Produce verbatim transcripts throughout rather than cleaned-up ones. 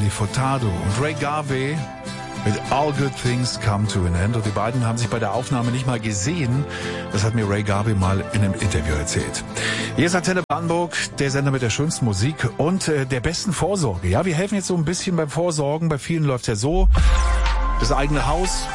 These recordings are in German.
Nelly Furtado und Ray Garvey mit All Good Things Come to an End. Und die beiden haben sich bei der Aufnahme nicht mal gesehen. Das hat mir Ray Garvey mal in einem Interview erzählt. Hier ist Antenne Brandenburg, der Sender mit der schönsten Musik und äh, der besten Vorsorge. Ja, wir helfen jetzt so ein bisschen beim Vorsorgen. Bei vielen läuft ja so, das eigene Haus,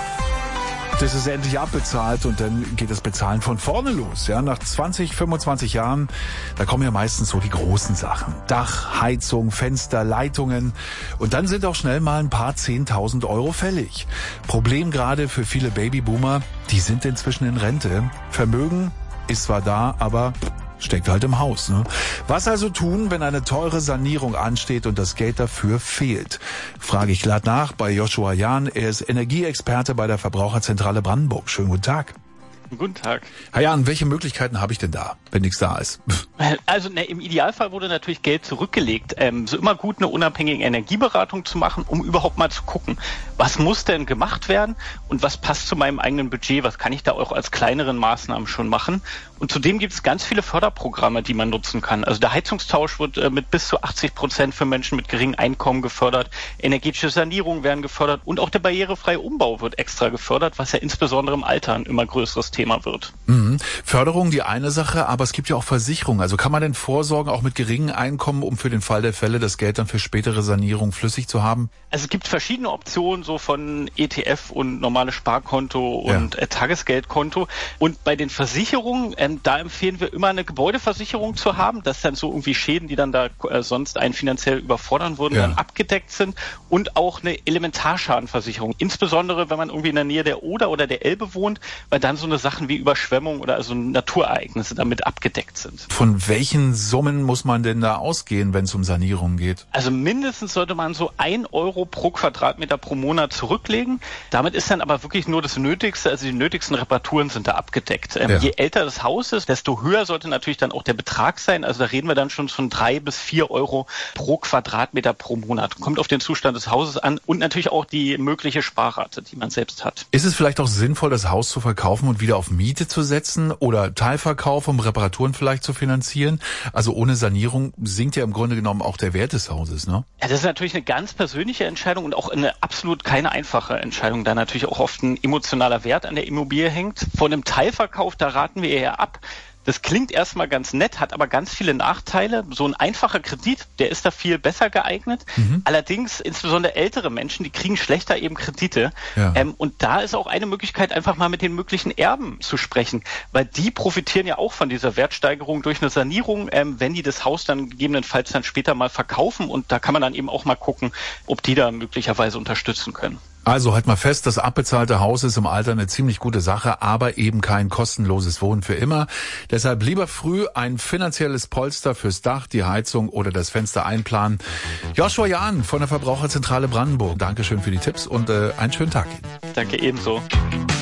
das ist endlich abbezahlt und dann geht das Bezahlen von vorne los. Ja, nach zwanzig, fünfundzwanzig Jahren, da kommen ja meistens so die großen Sachen. Dach, Heizung, Fenster, Leitungen. Und dann sind auch schnell mal ein paar zehntausend Euro fällig. Problem gerade für viele Babyboomer, die sind inzwischen in Rente. Vermögen ist zwar da, aber steckt halt im Haus. Ne? Was also tun, wenn eine teure Sanierung ansteht und das Geld dafür fehlt? Frage ich glatt nach bei Joshua Jahn. Er ist Energieexperte bei der Verbraucherzentrale Brandenburg. Schönen guten Tag. Guten Tag. Herr Jahn, welche Möglichkeiten habe ich denn da, wenn nichts da ist? Also ne, im Idealfall wurde natürlich Geld zurückgelegt. Ähm, so immer gut, eine unabhängige Energieberatung zu machen, um überhaupt mal zu gucken, was muss denn gemacht werden und was passt zu meinem eigenen Budget, was kann ich da auch als kleineren Maßnahmen schon machen. Und zudem gibt es ganz viele Förderprogramme, die man nutzen kann. Also der Heizungstausch wird äh, mit bis zu achtzig Prozent für Menschen mit geringem Einkommen gefördert. Energetische Sanierungen werden gefördert und auch der barrierefreie Umbau wird extra gefördert, was ja insbesondere im Alter ein immer größeres Thema wird. Mhm. Förderung die eine Sache, aber es gibt ja auch Versicherungen. Also kann man denn vorsorgen, auch mit geringem Einkommen, um für den Fall der Fälle das Geld dann für spätere Sanierung flüssig zu haben? Also es gibt verschiedene Optionen, so von E T F und normales Sparkonto und ja. äh, Tagesgeldkonto. Und bei den Versicherungen, ähm, da empfehlen wir immer eine Gebäudeversicherung zu haben, dass dann so irgendwie Schäden, die dann da äh, sonst einen finanziell überfordern würden, ja. dann abgedeckt sind. Und auch eine Elementarschadenversicherung. Insbesondere, wenn man irgendwie in der Nähe der Oder oder der Elbe wohnt, weil dann so eine Sachen wie Überschwemmung oder also Naturereignisse damit abgedeckt sind. Von welchen Summen muss man denn da ausgehen, wenn es um Sanierung geht? Also mindestens sollte man so ein Euro pro Quadratmeter pro Monat zurücklegen. Damit ist dann aber wirklich nur das Nötigste, also die nötigsten Reparaturen sind da abgedeckt. Ähm, ja. Je älter das Haus ist, desto höher sollte natürlich dann auch der Betrag sein. Also da reden wir dann schon von drei bis vier Euro pro Quadratmeter pro Monat. Kommt auf den Zustand des Hauses an und natürlich auch die mögliche Sparrate, die man selbst hat. Ist es vielleicht auch sinnvoll, das Haus zu verkaufen und wieder auf Miete zu setzen oder Teilverkauf, um Reparaturen vielleicht zu finanzieren? Also ohne Sanierung sinkt ja im Grunde genommen auch der Wert des Hauses, ne? Ja, das ist natürlich eine ganz persönliche Entscheidung und auch eine absolut keine einfache Entscheidung, da natürlich auch oft ein emotionaler Wert an der Immobilie hängt. Von einem Teilverkauf, da raten wir eher ab. Das klingt erstmal ganz nett, hat aber ganz viele Nachteile. So ein einfacher Kredit, der ist da viel besser geeignet. Mhm. Allerdings, insbesondere ältere Menschen, die kriegen schlechter eben Kredite. Ja. Ähm, und da ist auch eine Möglichkeit, einfach mal mit den möglichen Erben zu sprechen. Weil die profitieren ja auch von dieser Wertsteigerung durch eine Sanierung, ähm, wenn die das Haus dann gegebenenfalls dann später mal verkaufen. Und da kann man dann eben auch mal gucken, ob die da möglicherweise unterstützen können. Also halt mal fest, das abbezahlte Haus ist im Alter eine ziemlich gute Sache, aber eben kein kostenloses Wohnen für immer. Deshalb lieber früh ein finanzielles Polster fürs Dach, die Heizung oder das Fenster einplanen. Joshua Jahn von der Verbraucherzentrale Brandenburg. Dankeschön für die Tipps und äh, einen schönen Tag Ihnen. Danke ebenso.